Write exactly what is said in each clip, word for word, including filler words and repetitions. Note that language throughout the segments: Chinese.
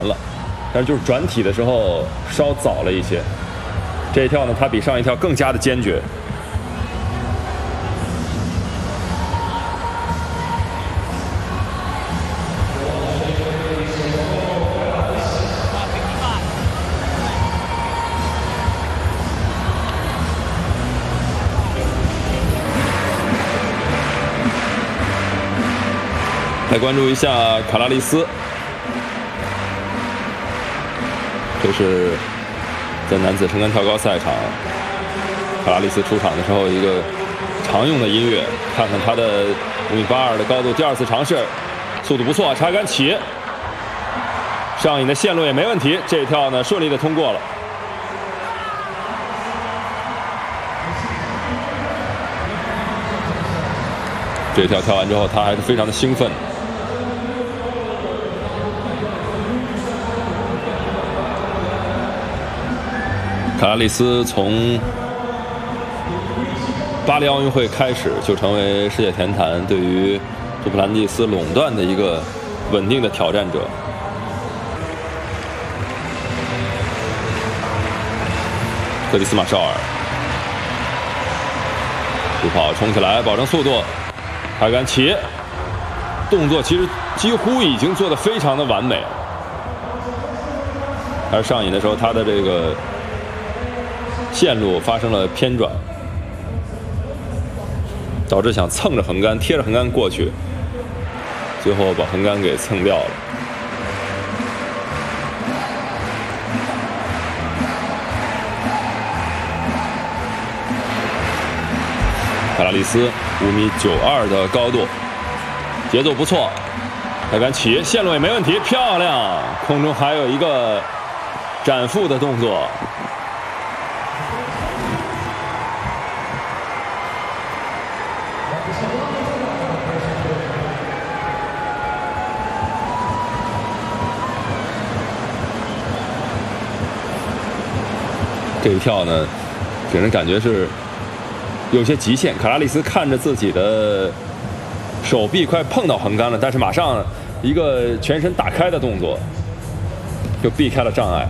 了，但是就是转体的时候稍早了一些。这一跳呢，他比上一跳更加的坚决。来关注一下卡拉利斯，这是在男子撑杆跳高赛场，卡拉利斯出场的时候一个常用的音乐。看看他的五米八二的高度，第二次尝试，速度不错，插杆起，上引的线路也没问题，这一跳呢顺利的通过了。这一跳跳完之后，他还是非常的兴奋。卡拉利斯从巴黎奥运会开始就成为世界田坛对于杜普兰蒂斯垄断的一个稳定的挑战者。克里斯马绍尔助跑冲起来，保证速度，开杆起，动作其实几乎已经做得非常的完美。而上引的时候，他的这个线路发生了偏转，导致想蹭着横杆、贴着横杆过去，最后把横杆给蹭掉了。卡拉利斯五米九二的高度，节奏不错，开杆起，线路也没问题，漂亮！空中还有一个展腹的动作。这一跳呢，给人感觉是有些极限。卡拉利斯看着自己的手臂快碰到横杆了，但是马上一个全身打开的动作，就避开了障碍。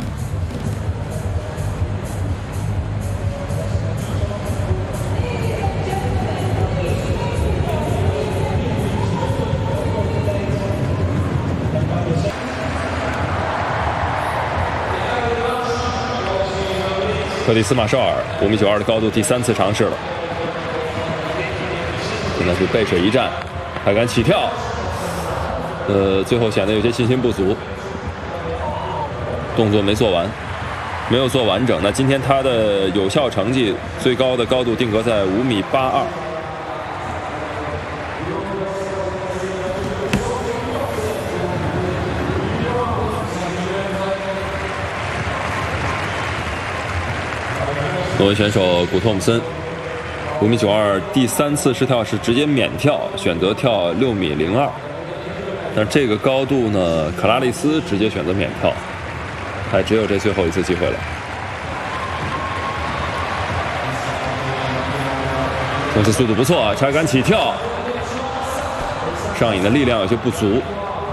克里斯马绍尔五米九二的高度，第三次尝试了。现在是背水一战，开杆起跳，呃，最后显得有些信心不足，动作没做完，没有做完整。那今天他的有效成绩最高的高度定格在五米八二。挪威选手古托姆森五米九二，第三次试跳是直接免跳，选择跳六米零二。但这个高度呢，卡拉利斯直接选择免跳，还只有这最后一次机会了。这次速度不错，插杆起跳，上引的力量有些不足。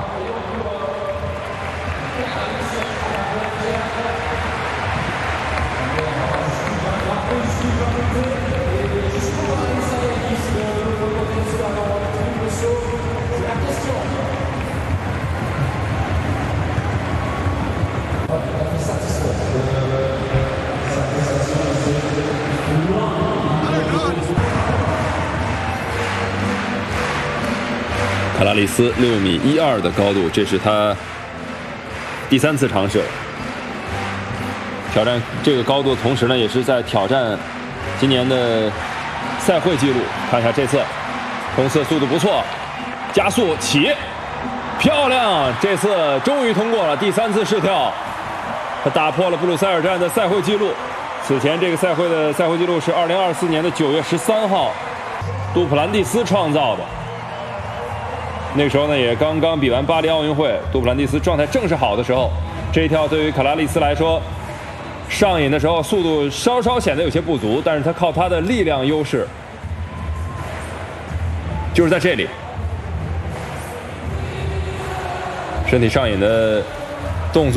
卡拉利斯六米一二的高度，这是他第三次尝试挑战这个高度，同时呢，也是在挑战今年的赛会纪录。看一下这次冲刺速度不错，加速起，漂亮！这次终于通过了第三次试跳，他打破了布鲁塞尔站的赛会纪录。此前这个赛会的赛会纪录是二零二四年的九月十三号，杜普兰蒂斯创造的。那个时候呢，也刚刚比完巴黎奥运会，杜普兰蒂斯状态正是好的时候。这一跳对于卡拉利斯来说，上引的时候速度稍稍显得有些不足，但是他靠他的力量优势，就是在这里，身体上引的